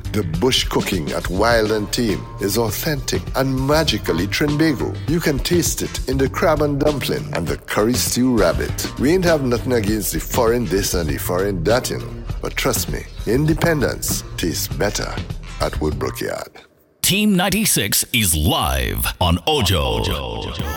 The bush cooking at Wild and Team is authentic and magically Trinbago. You can taste it in the crab and dumpling and the curry stew rabbit. We ain't have nothing against the foreign this and the foreign that, but trust me, independence tastes better at Woodbrook Yard. Team 96 is live on Ojo.